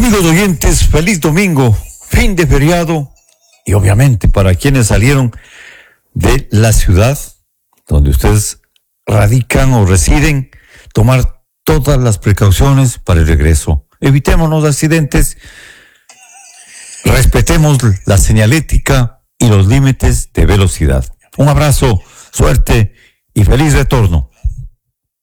Amigos oyentes, feliz domingo, fin de feriado, y obviamente para quienes salieron de la ciudad donde ustedes radican o residen, tomar todas las precauciones para el regreso. Evitémonos accidentes, respetemos la señalética y los límites de velocidad. Un abrazo, suerte y feliz retorno.